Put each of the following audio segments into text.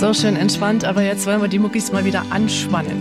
So schön entspannt, aber jetzt wollen wir die Muckis mal wieder anspannen.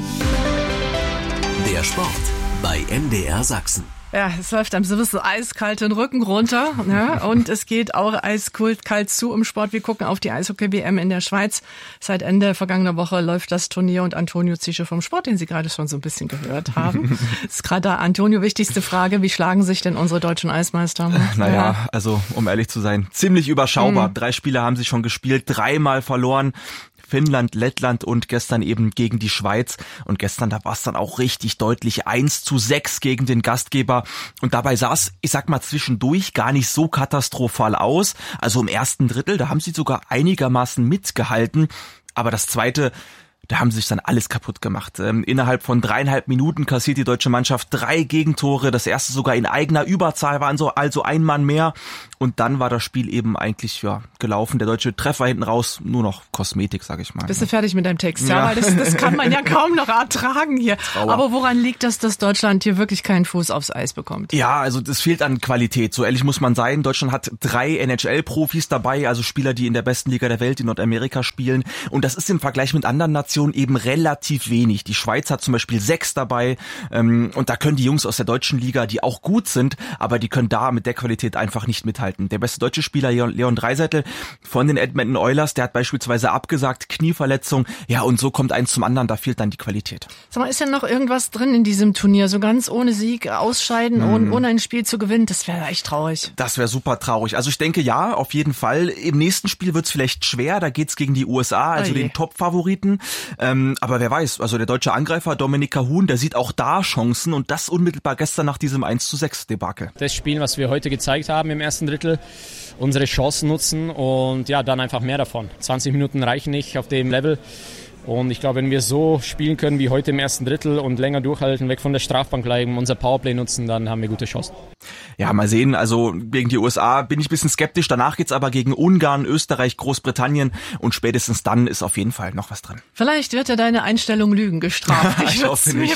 Der Sport bei MDR Sachsen. Ja, es läuft einem sowieso eiskalt den Rücken runter, ne? Und es geht auch eiskalt zu im Sport. Wir gucken auf die Eishockey-WM in der Schweiz. Seit Ende vergangener Woche läuft das Turnier und Antonio Zische vom Sport, den Sie gerade schon so ein bisschen gehört haben. Ist gerade da, Antonio, wichtigste Frage, wie schlagen sich denn unsere deutschen Eismeister? Naja, also um ehrlich zu sein, ziemlich überschaubar. 3 Spiele haben sie schon gespielt, 3-mal verloren. Finnland, Lettland und gestern eben gegen die Schweiz. Und gestern, da war es dann auch richtig deutlich 1:6 gegen den Gastgeber. Und dabei sah es, ich sag mal, zwischendurch gar nicht so katastrophal aus. Also im ersten Drittel, da haben sie sogar einigermaßen mitgehalten. Aber das zweite, da haben sie sich dann alles kaputt gemacht. Innerhalb von 3,5 Minuten kassiert die deutsche Mannschaft 3 Gegentore. Das erste sogar in eigener Überzahl, waren so also ein Mann mehr. Und dann war das Spiel eben eigentlich gelaufen. Der deutsche Treffer hinten raus, nur noch Kosmetik, sag ich mal. Bist du fertig mit deinem Text? Ja, weil das kann man ja kaum noch ertragen hier. Trauer. Aber woran liegt das, dass Deutschland hier wirklich keinen Fuß aufs Eis bekommt? Ja, also das fehlt an Qualität. So ehrlich muss man sein. Deutschland hat 3 NHL-Profis dabei, also Spieler, die in der besten Liga der Welt in Nordamerika spielen. Und das ist im Vergleich mit anderen Nationen eben relativ wenig. Die Schweiz hat zum Beispiel 6 dabei. Und da können die Jungs aus der deutschen Liga, die auch gut sind, aber die können da mit der Qualität einfach nicht mithalten. Der beste deutsche Spieler, Leon Draisaitl von den Edmonton Oilers, der hat beispielsweise abgesagt, Knieverletzung. Ja, und so kommt eins zum anderen, da fehlt dann die Qualität. Sag mal, ist denn noch irgendwas drin in diesem Turnier? So ganz ohne Sieg ausscheiden und ohne ein Spiel zu gewinnen, das wäre echt traurig. Das wäre super traurig. Also ich denke, ja, auf jeden Fall. Im nächsten Spiel wird's vielleicht schwer, da geht's gegen die USA, also den Top-Favoriten. Aber wer weiß, also der deutsche Angreifer Dominik Kahun, der sieht auch da Chancen und das unmittelbar gestern nach diesem 1:6 Debakel. Das Spiel, was wir heute gezeigt haben im ersten Drittel, unsere Chancen nutzen und ja, dann einfach mehr davon. 20 Minuten reichen nicht auf dem Level. Und ich glaube, wenn wir so spielen können wie heute im ersten Drittel und länger durchhalten, weg von der Strafbank bleiben, unser Powerplay nutzen, dann haben wir gute Chancen. Ja, mal sehen. Also gegen die USA bin ich ein bisschen skeptisch. Danach geht's aber gegen Ungarn, Österreich, Großbritannien und spätestens dann ist auf jeden Fall noch was drin. Vielleicht wird ja deine Einstellung Lügen gestraft. Ich hoffe nicht.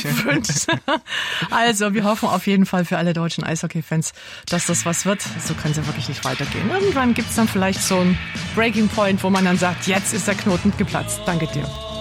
Also, wir hoffen auf jeden Fall für alle deutschen Eishockey-Fans, dass das was wird. So kann es ja wirklich nicht weitergehen. Irgendwann gibt's dann vielleicht so einen Breaking Point, wo man dann sagt, jetzt ist der Knoten geplatzt. Danke dir.